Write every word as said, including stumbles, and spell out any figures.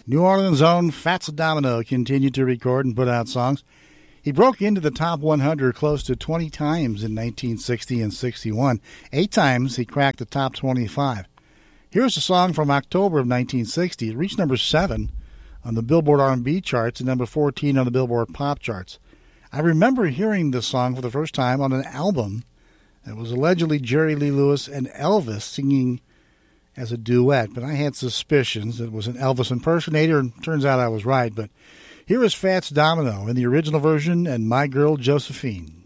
New Orleans' own Fats Domino continued to record and put out songs. He broke into the top one hundred close to twenty times in nineteen sixty and sixty-one. Eight times he cracked the top twenty-five. Here's a song from October of nineteen sixty. It reached number seven on the Billboard R and B charts and number fourteen on the Billboard Pop charts. I remember hearing this song for the first time on an album that was allegedly Jerry Lee Lewis and Elvis singing as a duet, but I had suspicions that it was an Elvis impersonator, and turns out I was right. But here is Fats Domino in the original version and My Girl Josephine.